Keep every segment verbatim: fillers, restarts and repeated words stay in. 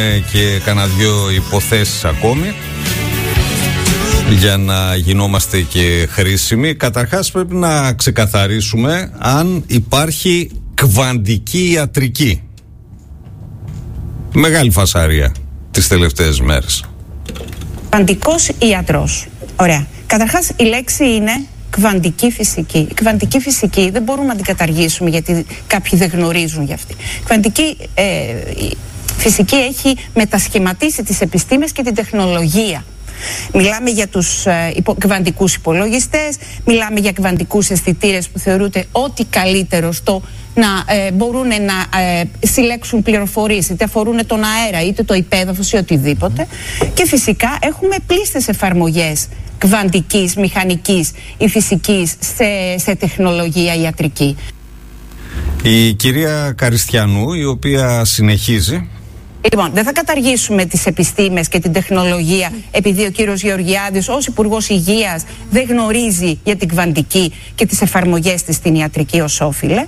Και κάνα δυο υποθέσεις ακόμη για να γινόμαστε και χρήσιμοι. Καταρχάς πρέπει να ξεκαθαρίσουμε αν υπάρχει κβαντική ιατρική. Μεγάλη φασαρία τις τελευταίες μέρες. Κβαντικός ιατρός. Ωραία. Καταρχάς η λέξη είναι κβαντική φυσική. Η κβαντική φυσική δεν μπορούμε να την καταργήσουμε γιατί κάποιοι δεν γνωρίζουν για αυτή. Κβαντική ε, φυσική έχει μετασχηματίσει τις επιστήμες και την τεχνολογία. Μιλάμε για τους ε, υπο, κβαντικούς υπολογιστές, μιλάμε για κβαντικούς αισθητήρες που θεωρούνται ό,τι καλύτερο στο να ε, μπορούν να ε, συλλέξουν πληροφορίες, είτε αφορούν τον αέρα, είτε το υπέδαφος ή οτιδήποτε. Και φυσικά έχουμε πλήστες εφαρμογές κβαντικής, μηχανικής ή φυσικής σε, σε τεχνολογία ιατρική. Η κυρία Καριστιανού, η οποία συνεχίζει. Λοιπόν, δεν θα καταργήσουμε τις επιστήμες και την τεχνολογία επειδή ο κύριος Γεωργιάδης ως Υπουργός Υγείας δεν γνωρίζει για την κβαντική και τις εφαρμογές της στην ιατρική ως όφιλε.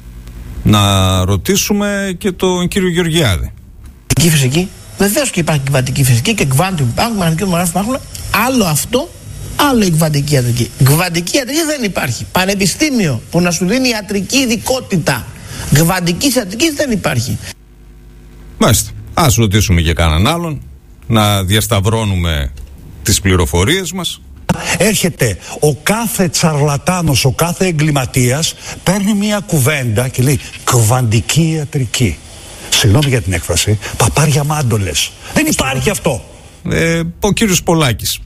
Να ρωτήσουμε και τον κύριο Γεωργιάδη. Κβαντική φυσική. Βεβαίως και υπάρχει κβαντική φυσική και κβάντιουμ υπάρχουν, μαγνητικοί μορφές υπάρχουν. Άλλο αυτό, άλλο η κβαντική ιατρική. Κβαντική ιατρική δεν υπάρχει. Πανεπιστήμιο που να σου δίνει ιατρική ειδικότητα κβαντικής ιατρικής δεν υπάρχει. Μάλιστα. Ας ρωτήσουμε και κανέναν άλλον, να διασταυρώνουμε τις πληροφορίες μας. Έρχεται ο κάθε τσαρλατάνος, ο κάθε εγκληματίας, παίρνει μια κουβέντα και λέει κβαντική ιατρική. Συγγνώμη για την έκφραση, παπάρια μάντολες. Δεν υπάρχει αυτό. Ε, ο κύριος Πολάκης.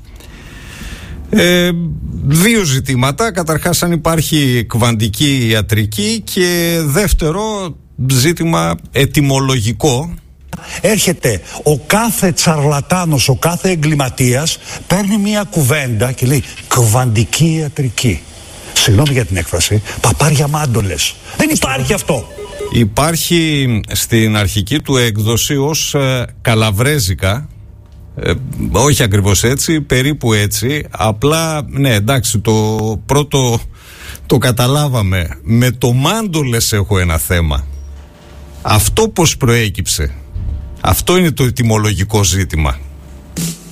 Ε, δύο ζητήματα. Καταρχάς, αν υπάρχει κβαντική ιατρική, και δεύτερο ζήτημα ετυμολογικό. Έρχεται ο κάθε τσαρλατάνος, ο κάθε εγκληματίας, παίρνει μια κουβέντα και λέει κβαντική ιατρική. Συγγνώμη για την έκφραση, παπάρια μάντολες. Δεν υπάρχει αυτό. Υπάρχει στην αρχική του έκδοση ως ε, καλαβρέζικα, ε, όχι ακριβώς έτσι, περίπου έτσι. Απλά, ναι, εντάξει, το πρώτο το καταλάβαμε. Με το μάντολες έχω ένα θέμα. Αυτό πώς προέκυψε? Αυτό είναι το ετυμολογικό ζήτημα.